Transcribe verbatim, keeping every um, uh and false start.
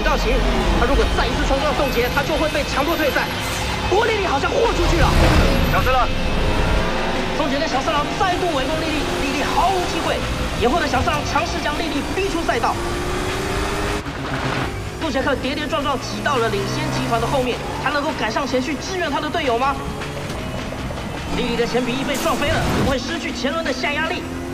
道旗，他如果再一次冲撞冻结，他就会被强迫退赛。不过莉莉好像豁出去了， 小四郎， 终结的小四郎再度围攻莉莉，莉莉毫无机会。野后的小四郎强势将莉莉逼出赛道。杜杰克跌跌撞撞挤到了领先集团的后面，他能够赶上前去支援他的队友吗？莉莉的前鼻翼被撞飞了，会失去前轮的下压力。